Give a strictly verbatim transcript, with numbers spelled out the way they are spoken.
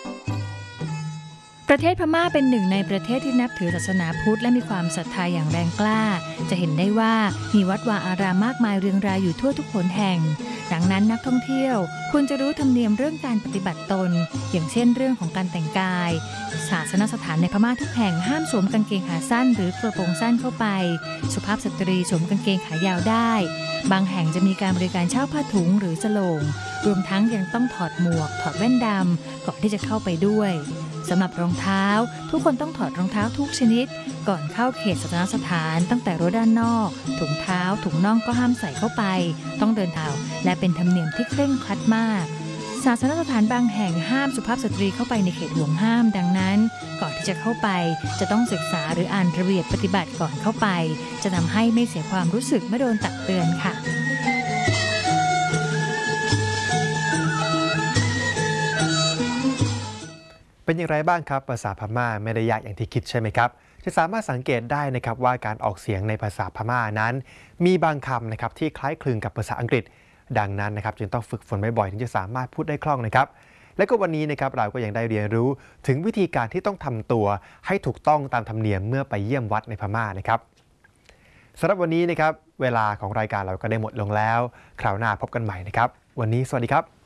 ประเทศพม่าเป็นหนึ่งในประเทศที่นับถือศาสนาพุทธและมีความศรัทธาอย่างแรงกล้าจะเห็นได้ว่ามีวัดวาอารามมากมายเรียงรายอยู่ทั่วทุกหนแห่งดังนั้นนักท่องเที่ยวควรจะรู้ธรรมเนียมเรื่องการปฏิบัติตนอย่างเช่นเรื่องของการแต่งกายศาสนสถานในพม่าทุกแห่งห้ามสวมกางเกงขาสั้นหรือกระโปรงสั้นเข้าไปสุภาพสตรีสวมกางเกงขายาวได้บางแห่งจะมีการบริการเช่าผ้าถุงหรือสโลงรวมทั้งยังต้องถอดหมวกถอดแว่นดำก่อนที่จะเข้าไปด้วยสำหรับรองเท้าทุกคนต้องถอดรองเท้าทุกชนิดก่อนเข้าเขตศาสนสถานตั้งแต่รั้วด้านนอกถุงเท้าถุงน่องก็ห้ามใส่เข้าไปต้องเดินเท้าและเป็นธรรมเนียมที่เคร่งครัดมากศาสนสถานบางแห่งห้ามสุภาพสตรีเข้าไปในเขตห่วงห้ามดังนั้นก่อนที่จะเข้าไปจะต้องศึกษาหรืออ่านระเบียบปฏิบัติก่อนเข้าไปจะทำให้ไม่เสียความรู้สึกเมื่อโดนตักเตือนค่ะเป็นอย่างไรบ้างครับภาษาพม่าไม่ได้ยากอย่างที่คิดใช่ไหมครับจะสามารถสังเกตได้นะครับว่าการออกเสียงในภาษาพม่านั้นมีบางคำนะครับที่คล้ายคลึงกับภาษาอังกฤษดังนั้นนะครับจึงต้องฝึกฝนบ่อยๆถึงจะสามารถพูดได้คล่องนะครับและก็วันนี้นะครับเราก็ยังได้เรียนรู้ถึงวิธีการที่ต้องทำตัวให้ถูกต้องตามธรรมเนียมเมื่อไปเยี่ยมวัดในพม่านะครับสำหรับวันนี้นะครับเวลาของรายการเราก็ได้หมดลงแล้วคราวหน้าพบกันใหม่นะครับวันนี้สวัสดีครับ